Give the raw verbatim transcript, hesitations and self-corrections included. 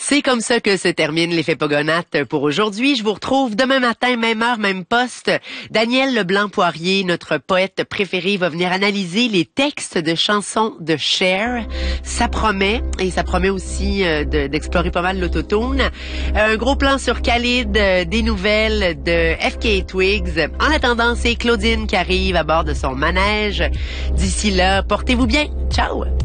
C'est comme ça que se termine l'effet Pogonate pour aujourd'hui. Je vous retrouve demain matin, même heure, même poste. Daniel Leblanc-Poirier, notre poète préféré, va venir analyser les textes de chansons de Cher. Ça promet, et ça promet aussi euh, de, d'explorer pas mal l'autotune. Un gros plan sur Khalid, euh, des nouvelles de F K Twigs. En attendant, c'est Claudine qui arrive à bord de son manège. D'ici là, portez-vous bien. Ciao!